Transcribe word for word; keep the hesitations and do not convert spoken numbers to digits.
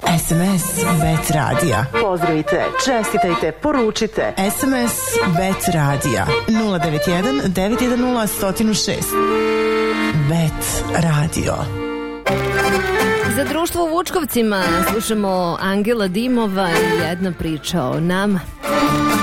S M S Bet Radija. Pozdravite, čestitajte, poručite. S M S Bet Radija nula devet jedan devet jedan nula jedan zero šest. Bet Radio. Za društvo u Vučkovcima slušamo Angela Dimova i jedna priča o nama.